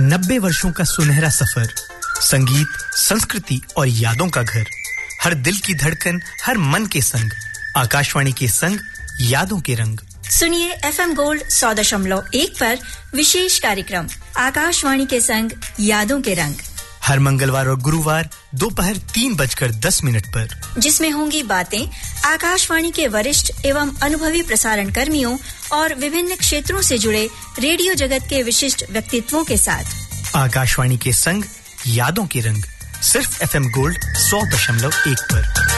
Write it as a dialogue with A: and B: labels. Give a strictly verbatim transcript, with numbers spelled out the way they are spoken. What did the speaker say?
A: नब्बे वर्षों का सुनहरा सफर, संगीत, संस्कृति और यादों का घर, हर दिल की धड़कन, हर मन के संग, आकाशवाणी के संग, यादों के रंग।
B: सुनिए एफएम गोल्ड सौ दशमलव एक पर विशेष कार्यक्रम आकाशवाणी के संग, यादों के रंग,
A: हर मंगलवार और गुरुवार दोपहर तीन बजकर दस मिनट पर,
B: जिसमें होंगी बातें आकाशवाणी के वरिष्ठ एवं अनुभवी प्रसारण कर्मियों और विभिन्न क्षेत्रों से जुड़े रेडियो जगत के विशिष्ट व्यक्तित्वों के साथ।
A: आकाशवाणी के संग, यादों के रंग, सिर्फ एफएम गोल्ड सौ दशमलव एक पर।